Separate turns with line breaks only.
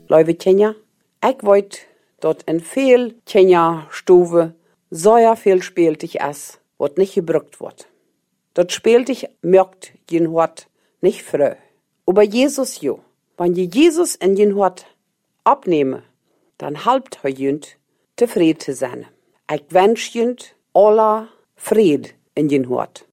lieve Tjenja. Ik weet dat in veel Tjenja-stoven sehr viel speeltig is, wat niet gebruikt wordt. Dat speeltig merkt je hart nicht freu. Aber Jesus jo, wenn je Jesus in je hart abnehmen, dann helpt hij je tevreden te zijn. Ik wens je aller Fried in je hart.